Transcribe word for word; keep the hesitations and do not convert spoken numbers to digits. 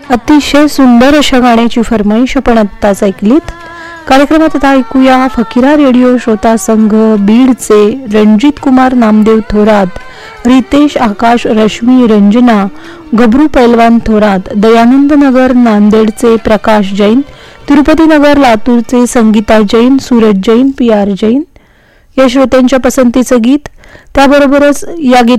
अतिशय सुंदर अशा गाण्याची फरमाईश आपण आत्ताच ऐकलीत. कार्यक्रमात आता ऐकूया फकीरा रेडिओ श्रोता संघ बीडचे रणजित कुमार नामदेव थोरात, रितेश आकाश रश्मी रंजना गबरू पैलवान थोरात, दयानंद नगर नांदेडचे प्रकाश जैन, तिरुपती नगर लातूरचे संगीता जैन, सूरज जैन, पी आर जैन या श्रोत्यांच्या पसंतीचं गीत. त्याबरोबरच या गीत